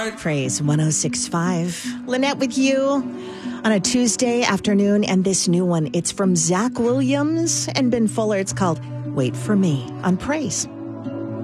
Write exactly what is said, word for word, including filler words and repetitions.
Praise one oh six point five. Lynette with you on a Tuesday afternoon, and this new one, it's from Zach Williams and Ben Fuller. It's called Wait for Me on Praise.